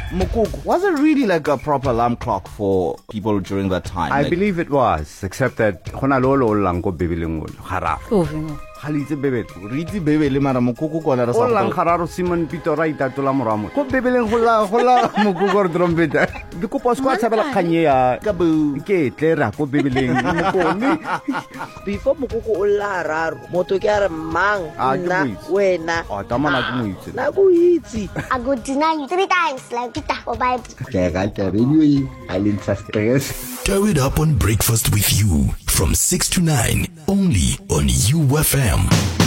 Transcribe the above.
Mokoko, was it really like a proper alarm clock for people during that time? I believe it was, except that hona lo lang ko Bebeleng hararo. Halitse Bebele. Riti Bebele mara Mokoko kona ra O lang hararo Simon Pito right at la moramo. Ko Bebeleng hola Mokoko trompeta. Biko pas kwa tsabela khanye ya Kabu. ke tlera ko Bebeleng mokone. Before Mokoko o la hararo, motho ke a re mang nna wena. Oh, tamana ke moitse. Na go itse. I go deny you 3 times like Peter or Bible. Ke rata radio a le stress. Stir it up on Breakfast with You from 6 to 9 only on UFM.